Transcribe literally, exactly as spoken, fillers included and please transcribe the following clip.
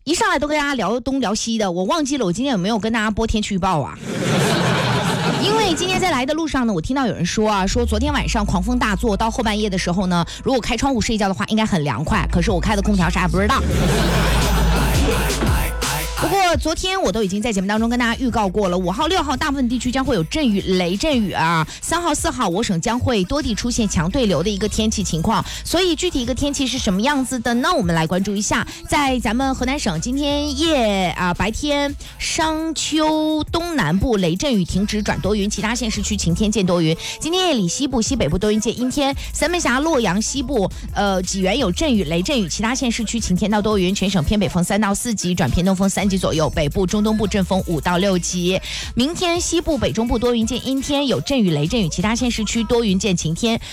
一上来都跟大家聊东聊西的，我忘记了我今天有没有跟大家播天气预报啊？因为今天在来的路上呢，我听到有人说啊，说昨天晚上狂风大作，到后半夜的时候呢，如果开窗户睡觉的话，应该很凉快。可是我开的空调啥也不知道。不过昨天我都已经在节目当中跟大家预告过了，五号六号大部分地区将会有阵雨雷阵雨啊，三号四号我省将会多地出现强对流的一个天气情况。所以具体一个天气是什么样子的呢？我们来关注一下。在咱们河南省今天夜啊白天商丘东南部雷阵雨停止转多云，其他县市区晴天见多云。今天夜里西部西北部多云见阴天，三门峡洛阳西部呃济源有阵雨雷阵雨，其他县市区晴天到多云，全省偏北风三到四级转偏东风三级左右，北部中东部阵风五到六级。明天西部北中部多云见阴天，有阵雨雷阵雨，其他县市区多云见晴天。